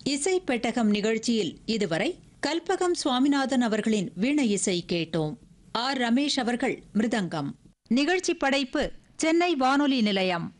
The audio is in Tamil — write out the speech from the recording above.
இசை பெட்டகம் நிகழ்ச்சியில் இதுவரை கல்பகம் சுவாமிநாதன் அவர்களின் வீணை இசை கேட்டோம். ஆர் ரமேஷ் அவர்கள் மிருதங்கம். நிகழ்ச்சி படைப்பு சென்னை வானொலி நிலையம்.